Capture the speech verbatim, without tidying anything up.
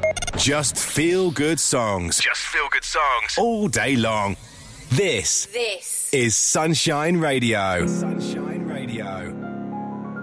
Just feel good songs. Just feel good songs. All day long. This. This is Sunshine Radio. Sunshine.